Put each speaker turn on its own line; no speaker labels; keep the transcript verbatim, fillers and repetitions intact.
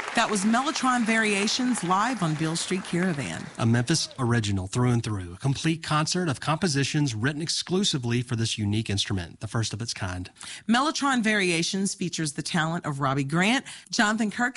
That was Mellotron Variations live on Beale Street Caravan.
A Memphis original through and through. A complete concert of compositions written exclusively for this unique instrument, the first of its kind.
Mellotron Variations features the talent of Robbie Grant, Jonathan Kirk,